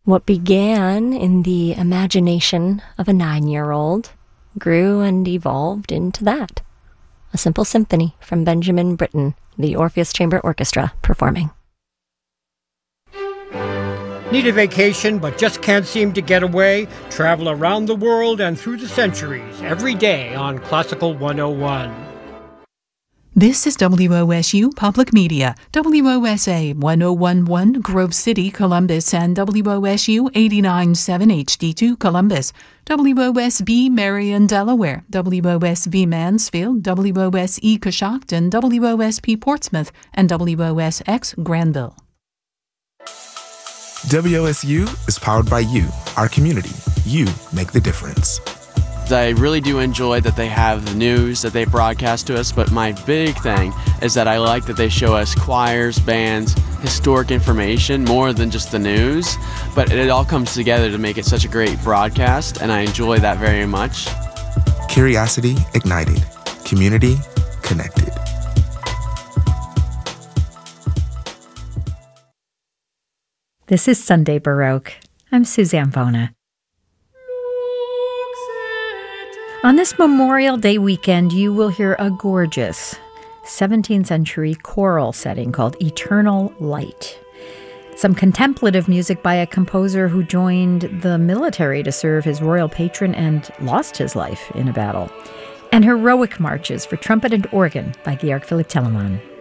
What began in the imagination of a 9-year-old grew and evolved into that. A simple symphony from Benjamin Britten, the Orpheus Chamber Orchestra performing. Need a vacation but just can't seem to get away? Travel around the world and through the centuries every day on Classical 101. This is WOSU Public Media, WOSA 1011 Grove City, Columbus, and WOSU 89.7 HD2 Columbus, WOSB Marion, Delaware, WOSB Mansfield, WOSE Coshocton, WOSP Portsmouth, and WOSX Granville. WOSU is powered by you, our community. You make the difference. I really do enjoy that they have the news that they broadcast to us, but my big thing is that I like that they show us choirs, bands, historic information more than just the news, but it all comes together to make it such a great broadcast, and I enjoy that very much. Curiosity ignited. Community connected. This is Sunday Baroque. I'm Suzanne Bona. On this Memorial Day weekend, you will hear a gorgeous 17th century choral setting called Eternal Light. Some contemplative music by a composer who joined the military to serve his royal patron and lost his life in a battle. And heroic marches for trumpet and organ by Georg Philipp Telemann.